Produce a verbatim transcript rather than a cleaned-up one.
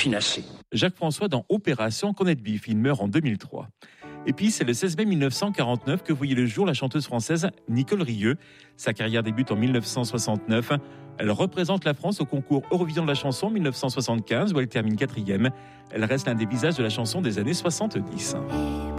finasser. Jacques François dans Opération Corned Beef, il meurt en deux mille trois. Et puis, c'est le seize mai mille neuf cent quarante-neuf que voyait le jour la chanteuse française Nicole Rieu. Sa carrière débute en mille neuf cent soixante-neuf. Elle représente la France au concours Eurovision de la chanson mille neuf cent soixante-quinze où elle termine quatrième. Elle reste l'un des visages de la chanson des années soixante-dix.